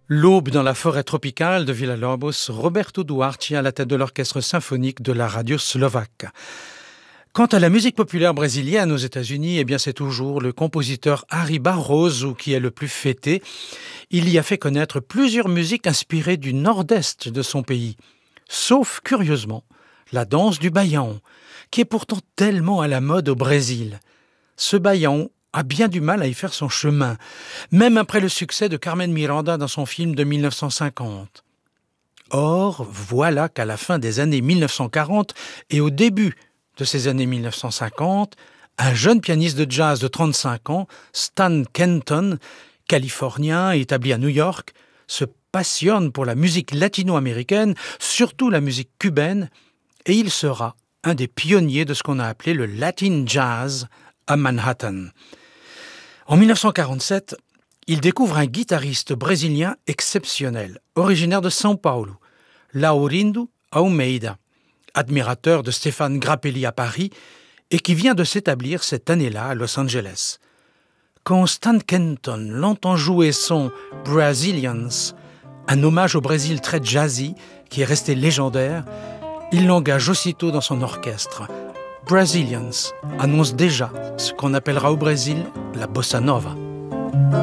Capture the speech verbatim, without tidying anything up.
L'aube dans la forêt tropicale de Villa-Lobos, Roberto Duarte à la tête de l'orchestre symphonique de la radio slovaque. Quant à la musique populaire brésilienne aux États-Unis, eh bien c'est toujours le compositeur Harry Barroso qui est le plus fêté. Il y a fait connaître plusieurs musiques inspirées du nord-est de son pays, sauf curieusement la danse du baião, qui est pourtant tellement à la mode au Brésil. Ce baião a bien du mal à y faire son chemin, même après le succès de Carmen Miranda dans son film de mille neuf cent cinquante. Or, voilà qu'à la fin des années mille neuf cent quarante et au début de ces années mille neuf cent cinquante, un jeune pianiste de jazz de trente-cinq ans, Stan Kenton, californien établi à New York, se passionne pour la musique latino-américaine, surtout la musique cubaine, et il sera un des pionniers de ce qu'on a appelé le Latin Jazz à Manhattan. En mille neuf cent quarante-sept, il découvre un guitariste brésilien exceptionnel, originaire de São Paulo, Laurindo Almeida, admirateur de Stéphane Grappelli à Paris et qui vient de s'établir cette année-là à Los Angeles. Quand Stan Kenton l'entend jouer son Brazilians, un hommage au Brésil très jazzy qui est resté légendaire, il l'engage aussitôt dans son orchestre. Brazilians annonce déjà ce qu'on appellera au Brésil la bossa nova.